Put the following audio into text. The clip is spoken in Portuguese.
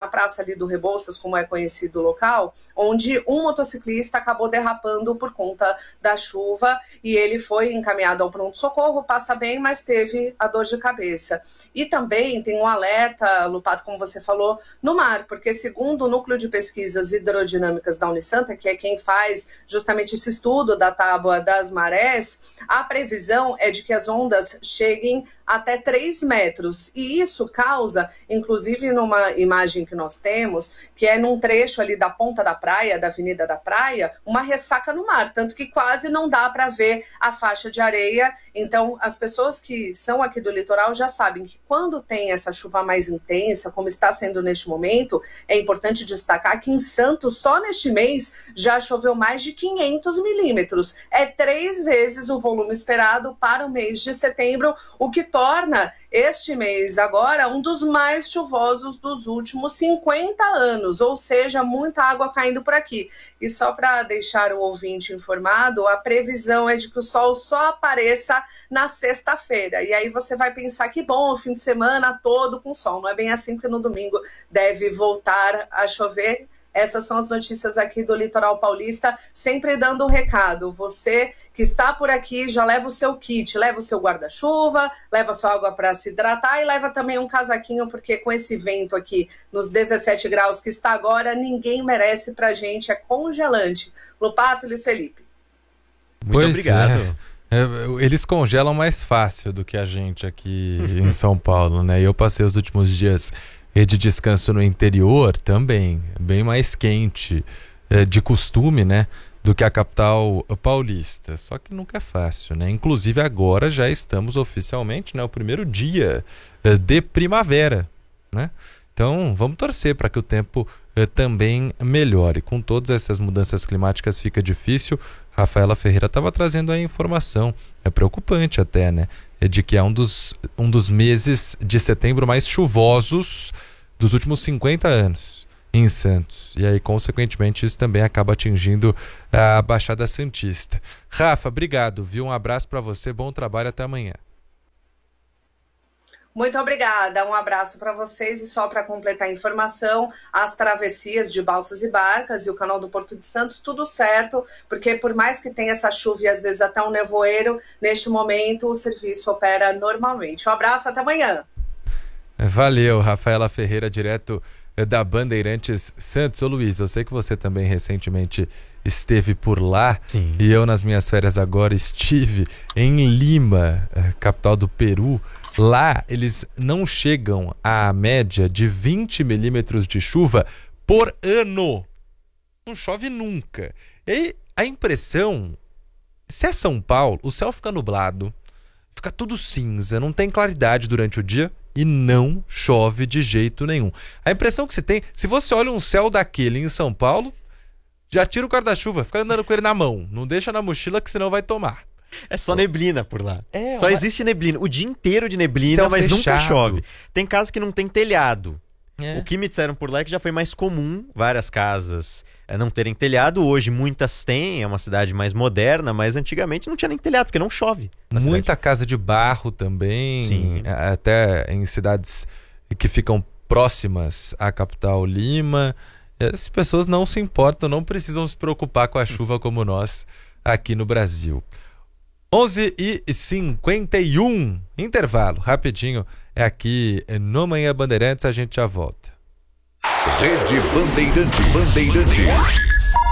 Praça ali do Rebouças, como é conhecido o local, onde um motociclista acabou derrapando por conta da chuva e ele foi encaminhado ao pronto-socorro, passa bem, mas teve a dor de cabeça. E também tem um alerta, Lupato, como você falou, no mar, porque segundo o Núcleo de Pesquisas Hidrodinâmicas da Unisanta, que é quem faz justamente esse estudo da tábua das marés, a previsão é de que as ondas cheguem até 3 metros. E isso causa, inclusive numa imagem que nós temos, que é num trecho ali da ponta da praia, da Avenida da Praia, uma ressaca no mar, tanto que quase não dá para ver a faixa de areia. Então, as pessoas que são aqui do litoral já sabem que quando tem essa chuva mais intensa, como está sendo neste momento, é importante destacar que em Santos, só neste mês, já choveu mais de 500 milímetros. É 3 vezes o volume esperado para o mês de setembro, o que torna este mês agora um dos mais chuvosos dos últimos 50 anos, ou seja, muita água caindo por aqui. E só para deixar o ouvinte informado, a previsão é de que o sol só apareça na sexta-feira. E aí você vai pensar que bom, o fim de semana todo com sol. Não é bem assim, porque no domingo deve voltar a chover. Essas são as notícias aqui do Litoral Paulista, sempre dando um recado. Você que está por aqui, já leva o seu kit, leva o seu guarda-chuva, leva a sua água para se hidratar e leva também um casaquinho, porque com esse vento aqui, nos 17 graus que está agora, ninguém merece pra gente, é congelante. Lupato, Luiz Felipe. Muito obrigado. Eles congelam mais fácil do que a gente aqui em São Paulo, né? Eu passei os últimos dias de descanso no interior também, bem mais quente de costume, né, do que a capital paulista. Só que nunca é fácil, né? Inclusive agora já estamos oficialmente, né, o primeiro dia de primavera, né? Então vamos torcer para que o tempo também melhore. Com todas essas mudanças climáticas fica difícil. Rafaela Ferreira estava trazendo a informação, é preocupante até, né? É de que é um dos meses de setembro mais chuvosos dos últimos 50 anos em Santos. E aí, consequentemente, isso também acaba atingindo a Baixada Santista. Rafa, obrigado, viu? Um abraço para você, bom trabalho, até amanhã. Muito obrigada, um abraço para vocês. E só para completar a informação, as travessias de balsas e barcas e o canal do Porto de Santos, tudo certo, porque por mais que tenha essa chuva e às vezes até um nevoeiro, neste momento o serviço opera normalmente. Um abraço, até amanhã. Valeu, Rafaela Ferreira, direto da Bandeirantes Santos. Ô Luiz, eu sei que você também recentemente esteve por lá. Sim. E eu nas minhas férias agora estive em Lima, capital do Peru. Lá eles não chegam à média de 20 milímetros de chuva por ano. Não chove nunca. E aí a impressão, se é São Paulo, o céu fica nublado, fica tudo cinza, não tem claridade durante o dia e não chove de jeito nenhum. A impressão que se tem, se você olha um céu daquele em São Paulo, já tira o guarda-chuva, fica andando com ele na mão, não deixa na mochila que senão vai tomar. É só neblina por lá. Só existe neblina. O dia inteiro de neblina, mas nunca chove. Tem casa que não tem telhado. O que me disseram por lá é que já foi mais comum várias casas não terem telhado. Hoje muitas têm, é uma cidade mais moderna, mas antigamente não tinha nem telhado, porque não chove. Muita casa de barro também. Sim. Até em cidades que ficam próximas à capital Lima. As pessoas não se importam, não precisam se preocupar com a chuva como nós aqui no Brasil. 11h51, intervalo, rapidinho, é aqui no Manhã Bandeirantes, a gente já volta. Rede Bandeirantes.